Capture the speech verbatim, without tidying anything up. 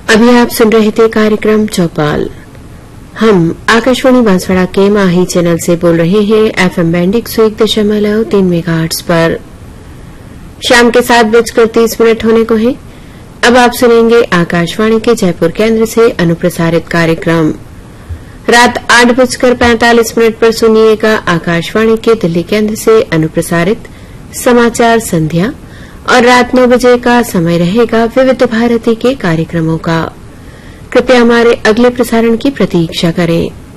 अभी आप सुन रहे थे कार्यक्रम चौपाल। हम आकाशवाणी बांसवाड़ा के माही चैनल से बोल रहे हैं एफएम बैंड एक सौ एक दशमलव तीन मेगाहर्ट्ज पर। शाम के सात बजकर तीस मिनट होने को है। अब आप सुनेंगे आकाशवाणी के जयपुर केंद्र से अनुप्रसारित कार्यक्रम। रात आठ बजकर पैंतालीस मिनट पर सुनिएगा आकाशवाणी के दिल्ली केंद्र से अनुप्रसारित समाचार संध्या और रात नौ बजे का समय रहेगा विविध भारती के कार्यक्रमों का। कृपया हमारे अगले प्रसारण की प्रतीक्षा करें।